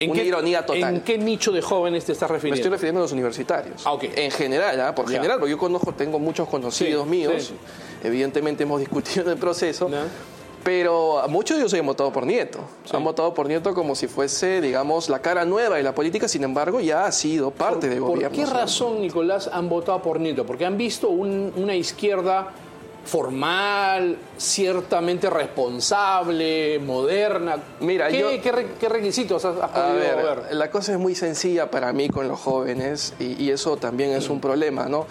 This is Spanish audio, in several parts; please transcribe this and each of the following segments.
Una ironía total. ¿En qué nicho de jóvenes te estás refiriendo? Me estoy refiriendo a los universitarios. Ah, ok. En general, por general, porque yo tengo muchos conocidos míos. Sí. Evidentemente hemos discutido en el proceso. ¿No? Pero muchos de ellos han votado por Nieto. Sí. Han votado por Nieto como si fuese, digamos, la cara nueva de la política. Sin embargo, ya ha sido parte de gobierno. ¿Por qué razón, Nicolás, han votado por Nieto? Porque han visto una izquierda formal, ciertamente responsable, moderna. Mira, ¿Qué requisitos has podido ver? La cosa es muy sencilla para mí con los jóvenes y eso también es un problema, ¿no?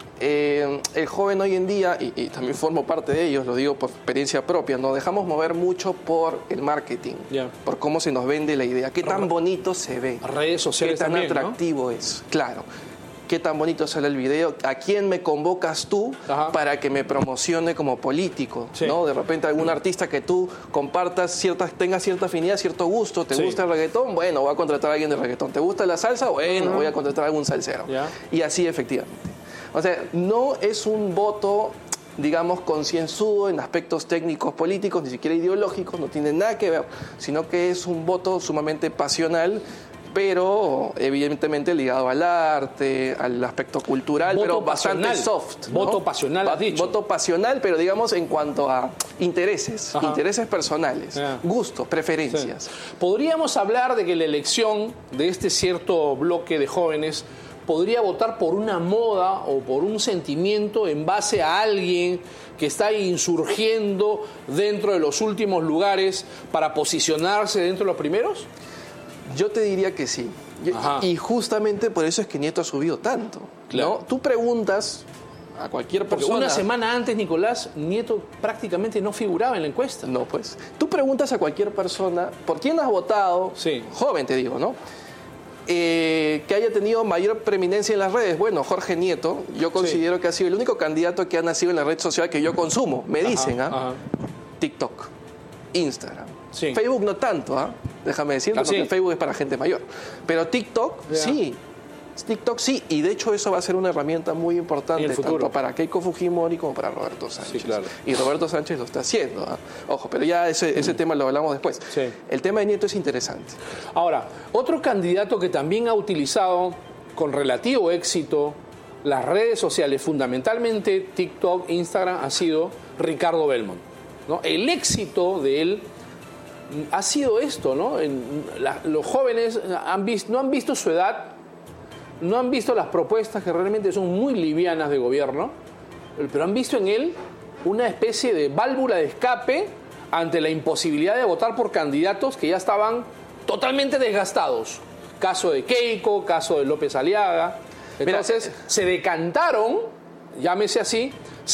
El joven hoy en día, y también formo parte de ellos, lo digo por experiencia propia, nos dejamos mover mucho por el marketing, por cómo se nos vende la idea, qué tan bonito se ve, redes sociales, qué tan también, atractivo es, claro. Qué tan bonito sale el video, a quién me convocas tú para que me promocione como político, ¿no? De repente algún artista que tú compartas, tengas cierta afinidad, cierto gusto, te gusta el reggaetón, bueno, voy a contratar a alguien de reggaetón, te gusta la salsa, bueno, voy a contratar a algún salsero. Y así efectivamente. O sea, no es un voto, digamos, concienzudo en aspectos técnicos políticos, ni siquiera ideológicos, no tiene nada que ver, sino que es un voto sumamente pasional, pero evidentemente ligado al arte, al aspecto cultural, voto pero pasional. Bastante soft, ¿no? Voto pasional, has dicho. Voto pasional, pero digamos en cuanto a intereses personales, gustos, preferencias. Sí. Podríamos hablar de que la elección de este cierto bloque de jóvenes podría votar por una moda o por un sentimiento en base a alguien que está insurgiendo dentro de los últimos lugares para posicionarse dentro de los primeros. Yo te diría que sí. Y justamente por eso es que Nieto ha subido tanto. Claro. ¿No? Tú preguntas a cualquier persona... Porque una semana antes, Nicolás, Nieto prácticamente no figuraba en la encuesta. No, pues. Tú preguntas a cualquier persona, ¿por quién has votado? Sí. Joven, te digo, ¿no? Que haya tenido mayor preeminencia en las redes. Bueno, Jorge Nieto, yo considero que ha sido el único candidato que ha nacido en la red social que yo consumo. Me dicen, TikTok, Instagram. Sí. Facebook no tanto, déjame decirte, porque Facebook es para gente mayor. Pero TikTok, sí. TikTok sí, y de hecho eso va a ser una herramienta muy importante tanto para Keiko Fujimori como para Roberto Sánchez. Sí, claro. Y Roberto Sánchez lo está haciendo. Ojo, pero ya ese tema lo hablamos después. Sí. El tema de Nieto es interesante. Ahora, otro candidato que también ha utilizado con relativo éxito las redes sociales, fundamentalmente TikTok, Instagram, ha sido Ricardo Belmont, ¿no? El éxito de él ha sido esto, ¿no? Los jóvenes no han visto su edad, no han visto las propuestas que realmente son muy livianas de gobierno, pero han visto en él una especie de válvula de escape ante la imposibilidad de votar por candidatos que ya estaban totalmente desgastados. Caso de Keiko, caso de López Aliaga. Entonces se decantaron, llámese así,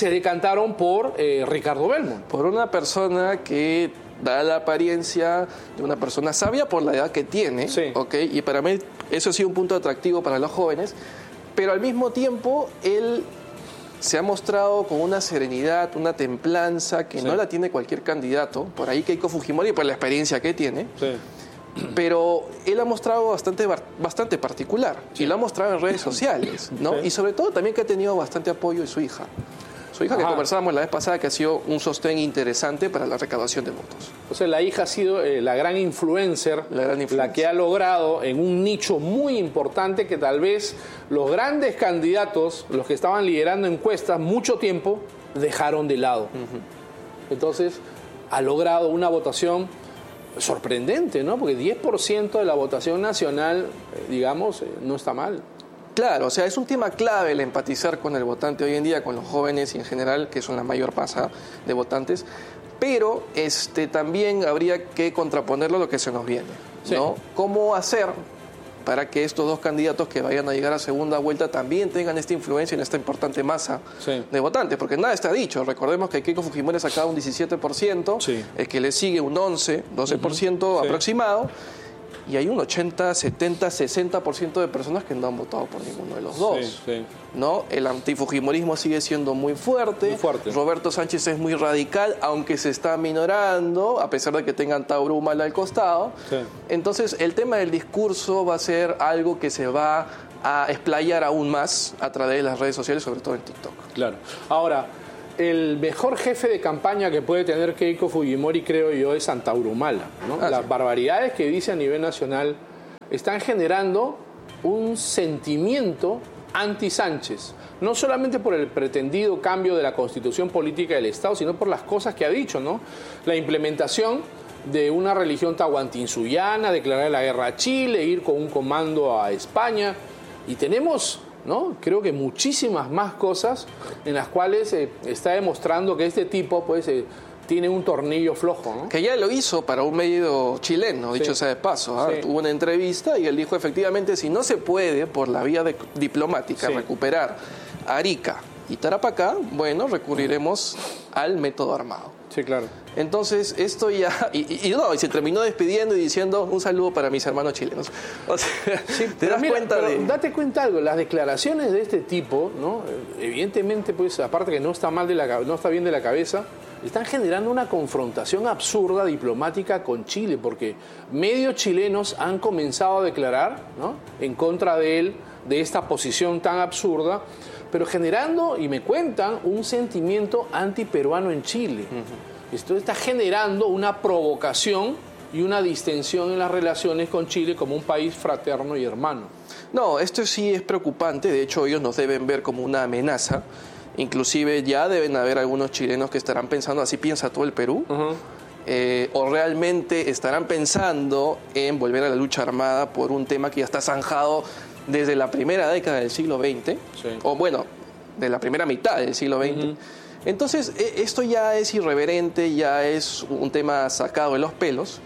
por Ricardo Belmont. Por una persona que da la apariencia de una persona sabia por la edad que tiene, ¿okay? Y para mí eso ha sido un punto atractivo para los jóvenes, pero al mismo tiempo él se ha mostrado con una serenidad, una templanza que no la tiene cualquier candidato, por ahí Keiko Fujimori por la experiencia que tiene, pero él ha mostrado bastante particular y lo ha mostrado en redes sociales, ¿no? Y sobre todo también que ha tenido bastante apoyo de su hija. Su hija, que conversábamos la vez pasada, que ha sido un sostén interesante para la recaudación de votos. O sea, la hija ha sido la gran influencer, la que ha logrado en un nicho muy importante que tal vez los grandes candidatos, los que estaban liderando encuestas mucho tiempo, dejaron de lado. Entonces, ha logrado una votación sorprendente, ¿no? Porque 10% de la votación nacional, digamos, no está mal. Claro, o sea, es un tema clave el empatizar con el votante hoy en día, con los jóvenes y en general, que son la mayor masa de votantes, pero también habría que contraponerlo a lo que se nos viene, ¿no? ¿Cómo hacer para que estos dos candidatos que vayan a llegar a segunda vuelta también tengan esta influencia en esta importante masa de votantes? Porque nada está dicho. Recordemos que Keiko Fujimori ha sacado un 17%, el que le sigue un 12% aproximado, y hay un 80, 70, 60% de personas que no han votado por ninguno de los dos. ¿No? El antifujimorismo sigue siendo muy fuerte. Roberto Sánchez es muy radical, aunque se está minorando, a pesar de que tengan Tauro Humala al costado. Entonces, el tema del discurso va a ser algo que se va a explayar aún más a través de las redes sociales, sobre todo en TikTok. Claro. Ahora, el mejor jefe de campaña que puede tener Keiko Fujimori, creo yo, es Tauro Humala, ¿no? Las barbaridades que dice a nivel nacional están generando un sentimiento anti-Sánchez, no solamente por el pretendido cambio de la constitución política del Estado, sino por las cosas que ha dicho, ¿no? La implementación de una religión tahuantinsuyana, declarar la guerra a Chile, ir con un comando a España, y tenemos, ¿no?, creo que muchísimas más cosas en las cuales está demostrando que este tipo, pues, tiene un tornillo flojo, ¿no? Que ya lo hizo para un medio chileno, dicho sea de paso. Sí. Tuvo una entrevista y él dijo, efectivamente, si no se puede, por la vía diplomática, recuperar Arica y Tarapacá, bueno, recurriremos al método armado. Sí, claro. Entonces, esto ya... Y se terminó despidiendo y diciendo un saludo para mis hermanos chilenos. O sea, sí, te das cuenta de... Date cuenta algo, las declaraciones de este tipo, ¿no?, evidentemente, pues, aparte que no está bien de la cabeza, están generando una confrontación absurda diplomática con Chile, porque medios chilenos han comenzado a declarar, ¿no?, en contra de él, de esta posición tan absurda, pero generando, y me cuentan, un sentimiento antiperuano en Chile. Esto está generando una provocación y una distensión en las relaciones con Chile como un país fraterno y hermano. No, esto sí es preocupante. De hecho, ellos nos deben ver como una amenaza. Inclusive ya deben haber algunos chilenos que estarán pensando, así piensa todo el Perú, o realmente estarán pensando en volver a la lucha armada por un tema que ya está zanjado desde la primera década del siglo XX, o bueno, de la primera mitad del siglo XX. Entonces, esto ya es irreverente, ya es un tema sacado de los pelos.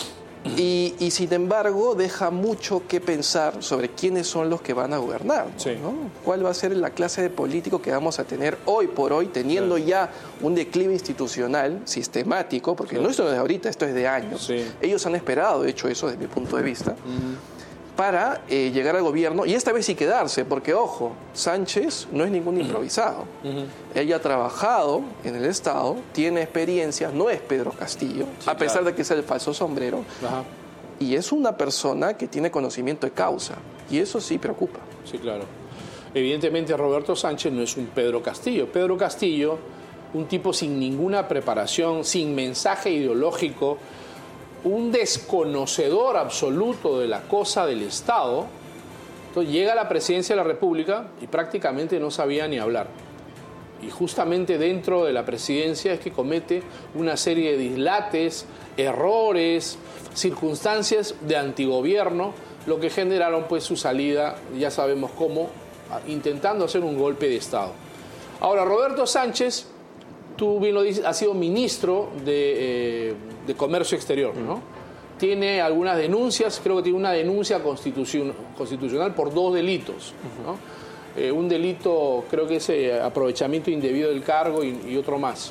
Y sin embargo deja mucho que pensar sobre quiénes son los que van a gobernar, ¿no? ¿Cuál va a ser la clase de político que vamos a tener hoy por hoy, teniendo ya un declive institucional sistemático, porque no esto es de ahorita, esto es de años. Ellos han esperado, de hecho, eso desde mi punto de vista, para llegar al gobierno, y esta vez sí quedarse, porque ojo, Sánchez no es ningún improvisado. Él ya ha trabajado en el Estado, tiene experiencia, no es Pedro Castillo, a pesar de que es el falso sombrero, y es una persona que tiene conocimiento de causa, y eso sí preocupa. Sí, claro. Evidentemente Roberto Sánchez no es un Pedro Castillo. Pedro Castillo, un tipo sin ninguna preparación, sin mensaje ideológico, un desconocedor absoluto de la cosa del Estado. Entonces llega a la presidencia de la República y prácticamente no sabía ni hablar. Y justamente dentro de la presidencia es que comete una serie de dislates, errores, circunstancias de antigobierno, lo que generaron pues su salida, ya sabemos cómo, intentando hacer un golpe de Estado. Ahora, Roberto Sánchez, tú bien lo dices, ha sido ministro de Comercio Exterior, ¿no? Tiene algunas denuncias, creo que tiene una denuncia constitucional por 2 delitos, ¿no? Un delito, creo que es aprovechamiento indebido del cargo y otro más.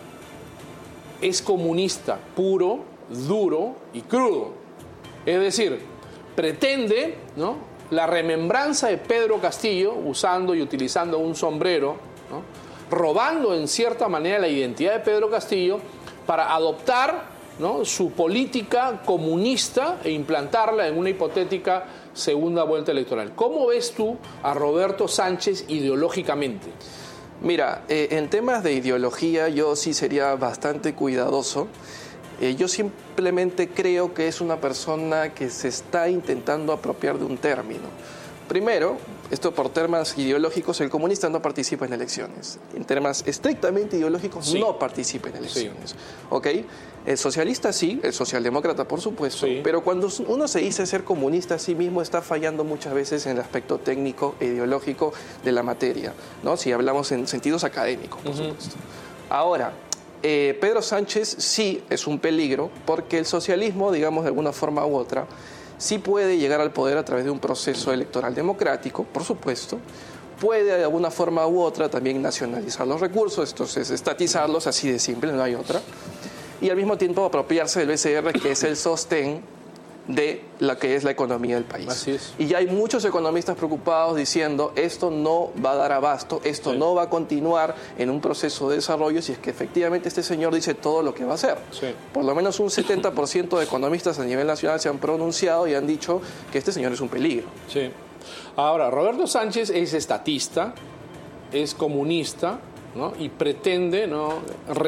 Es comunista puro, duro y crudo. Es decir, pretende, ¿no?, la remembranza de Pedro Castillo, usando y utilizando un sombrero, ¿no?, robando en cierta manera la identidad de Pedro Castillo para adoptar, ¿no?, su política comunista e implantarla en una hipotética segunda vuelta electoral. ¿Cómo ves tú a Roberto Sánchez ideológicamente? Mira, en temas de ideología yo sí sería bastante cuidadoso. Yo simplemente creo que es una persona que se está intentando apropiar de un término. Primero, esto por temas ideológicos, el comunista no participa en elecciones. En temas estrictamente ideológicos, no participa en elecciones. ¿Ok? El socialista sí, el socialdemócrata por supuesto, pero cuando uno se dice ser comunista a sí mismo está fallando muchas veces en el aspecto técnico e ideológico de la materia, ¿no? Si hablamos en sentidos académicos, por supuesto. Ahora, Pedro Sánchez sí es un peligro porque el socialismo, digamos de alguna forma u otra, sí puede llegar al poder a través de un proceso electoral democrático, por supuesto. Puede de alguna forma u otra también nacionalizar los recursos, entonces estatizarlos, así de simple, no hay otra. Y al mismo tiempo apropiarse del BCR, que es el sostén de lo que es la economía del país. Así es. Y ya hay muchos economistas preocupados diciendo esto no va a dar abasto, esto no va a continuar en un proceso de desarrollo si es que efectivamente este señor dice todo lo que va a hacer. Por lo menos un 70% de economistas a nivel nacional se han pronunciado y han dicho que este señor es un peligro. Sí. Ahora, Roberto Sánchez es estatista, es comunista, ¿no?, y pretende, ¿no?,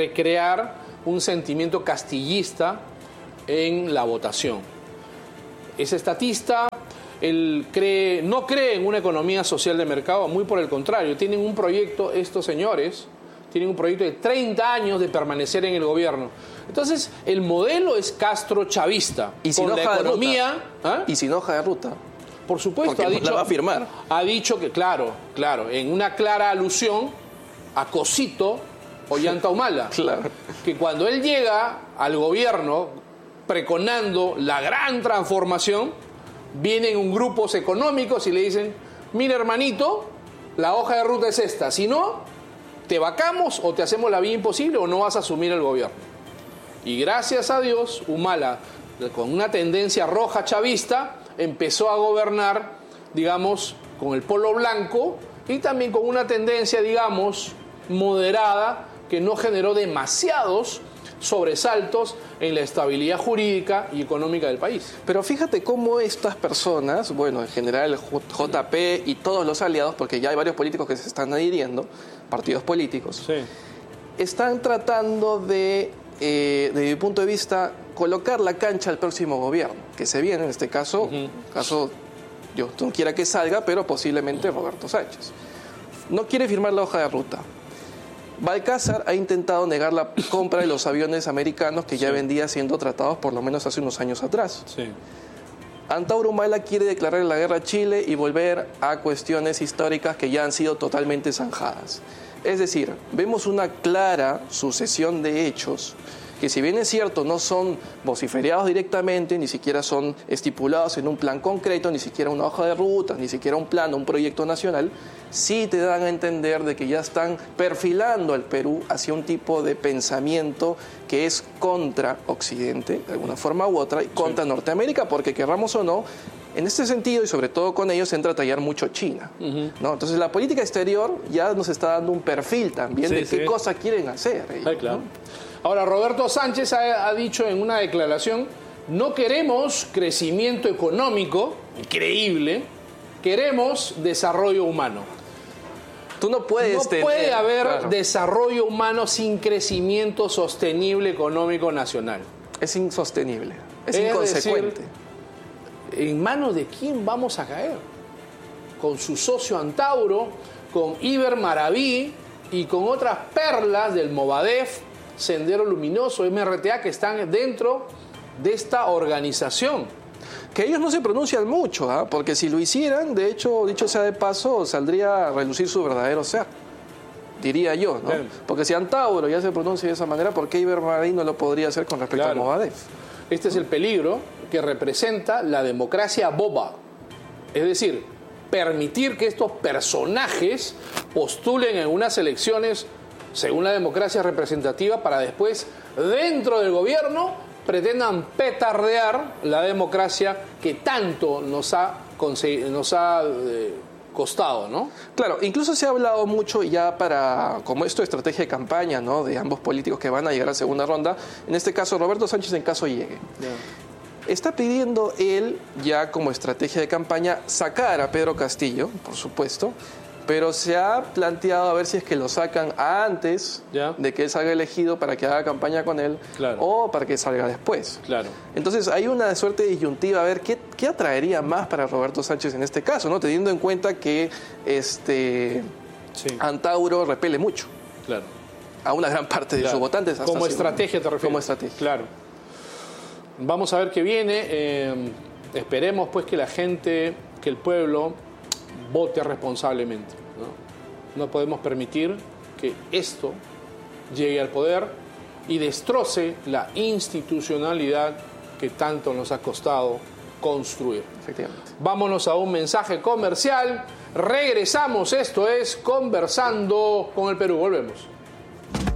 recrear un sentimiento castillista en la votación. es estatista, él no cree en una economía social de mercado, muy por el contrario, tienen un proyecto, estos señores, tienen un proyecto de 30 años de permanecer en el gobierno. Entonces, el modelo es Castro-chavista. Y sin con la hoja de economía, ruta. ¿ah? Y sin hoja de ruta. Por supuesto, Porque la va a firmar. Ha dicho que, claro, en una clara alusión a Cosito Ollanta Humala. Claro. Que cuando él llega al gobierno pregonando la gran transformación, vienen grupos económicos y le dicen, mira hermanito, la hoja de ruta es esta, si no, te vacamos o te hacemos la vida imposible o no vas a asumir el gobierno. Y gracias a Dios, Humala, con una tendencia roja chavista, empezó a gobernar, digamos, con el polo blanco y también con una tendencia, digamos, moderada, que no generó demasiados sobresaltos en la estabilidad jurídica y económica del país. Pero fíjate cómo estas personas, bueno, en general JP y todos los aliados, porque ya hay varios políticos que se están adhiriendo, partidos políticos, Sí. están tratando de, desde mi punto de vista, colocar la cancha al próximo gobierno, que se viene en este caso, yo no quiera que salga, pero posiblemente Roberto Sánchez. No quiere firmar la hoja de ruta. Balcázar ha intentado negar la compra de los aviones americanos que ya vendía siendo tratados por lo menos hace unos años atrás. Sí. Antauro Humala quiere declarar la guerra a Chile y volver a cuestiones históricas que ya han sido totalmente zanjadas. Es decir, vemos una clara sucesión de hechos que, si bien es cierto, no son vociferados directamente, ni siquiera son estipulados en un plan concreto, ni siquiera una hoja de ruta, ni siquiera un plan o un proyecto nacional, sí te dan a entender de que ya están perfilando al Perú hacia un tipo de pensamiento que es contra Occidente, de alguna forma u otra, y contra Norteamérica, porque querramos o no, en este sentido, y sobre todo con ellos, entra a tallar mucho China, ¿no? Entonces la política exterior ya nos está dando un perfil también de qué cosa quieren hacer ellos, Claro. ¿no? Ahora, Roberto Sánchez ha dicho en una declaración, no queremos crecimiento económico, increíble, queremos desarrollo humano. Tú no puedes No puede haber desarrollo humano sin crecimiento sostenible económico nacional. Es insostenible, es Es inconsecuente. decir, ¿en manos de quién vamos a caer? Con su socio Antauro, con Iber Maraví y con otras perlas del Movadef, Sendero Luminoso, MRTA, que están dentro de esta organización. Que ellos no se pronuncian mucho, porque si lo hicieran, de hecho, dicho sea de paso, saldría a relucir su verdadero ser, diría yo, ¿no? Bien. Porque si Antauro ya se pronuncia de esa manera, ¿por qué Iber Maraví no lo podría hacer con respecto al Movadef? Este es el peligro que representa la democracia boba. Es decir, permitir que estos personajes postulen en unas elecciones según la democracia representativa para después, dentro del gobierno, pretendan petardear la democracia que tanto nos ha costado, ¿no? Claro, incluso se ha hablado mucho ya como esto de estrategia de campaña, ¿no? De ambos políticos que van a llegar a segunda ronda. En este caso, Roberto Sánchez, en caso llegue. Está pidiendo él, ya como estrategia de campaña, sacar a Pedro Castillo, por supuesto, pero se ha planteado a ver si es que lo sacan antes de que él salga elegido para que haga campaña con él, o para que salga después. Claro. Entonces hay una suerte de disyuntiva, a ver qué atraería más para Roberto Sánchez en este caso, ¿no? Teniendo en cuenta que Antauro repele mucho a una gran parte de sus votantes. Hasta como estrategia te refieres. Como estrategia. Claro. Vamos a ver qué viene. Esperemos pues que la gente, que el pueblo vote responsablemente, ¿no? No podemos permitir que esto llegue al poder y destroce la institucionalidad que tanto nos ha costado construir. Efectivamente. Vámonos a un mensaje comercial. Regresamos. Esto es Conversando con el Perú. Volvemos.